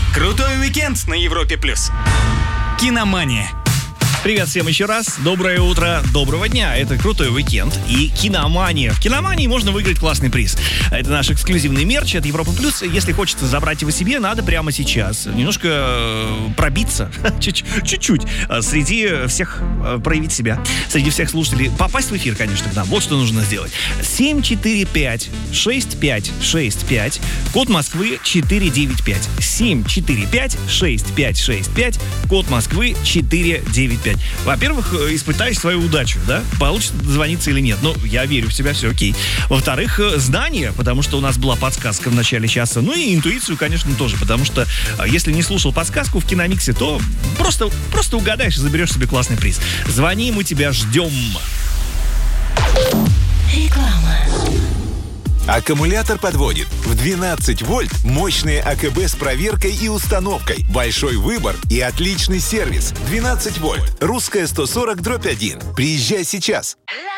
Крутой уикенд на Европе+. Киномания. Привет всем еще раз, доброе утро, доброго дня. Это крутой уикенд и киномания. В киномании можно выиграть классный приз. Это наш эксклюзивный мерч от Европа Плюс. Если хочется забрать его себе, надо прямо сейчас немножко пробиться, чуть-чуть, среди всех, проявить себя, среди всех слушателей, попасть в эфир, конечно, к нам. Вот что нужно сделать. 745-6565, код Москвы 495. 745-6565, код Москвы 495. Во-первых, испытаешь свою удачу, да? Получится дозвониться или нет. Ну, я верю в себя, все окей. Во-вторых, знания, потому что у нас была подсказка в начале часа. Ну и интуицию, конечно, тоже, потому что если не слушал подсказку в Киномиксе, то просто угадаешь и заберешь себе классный приз. Звони, мы тебя ждем. Реклама. Аккумулятор подводит. В 12 вольт мощные АКБ с проверкой и установкой. Большой выбор и отличный сервис. 12 вольт. Русская 140/1. Приезжай сейчас.